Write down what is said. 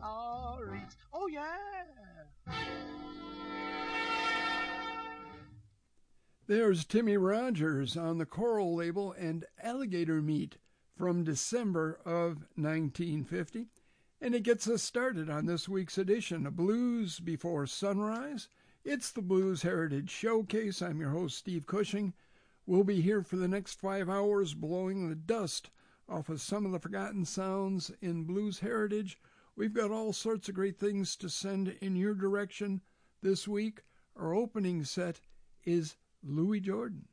Aries. Oh, yeah. There's Timmy Rogers on the Coral label and Alligator Meat from December of 1950. And it gets us started on this week's edition of Blues Before Sunrise. It's the Blues Heritage Showcase. I'm your host, Steve Cushing. We'll be here for the next 5 hours blowing the dust off of some of the forgotten sounds in blues heritage. We've got all sorts of great things to send in your direction this week. Our opening set is Louis Jordan.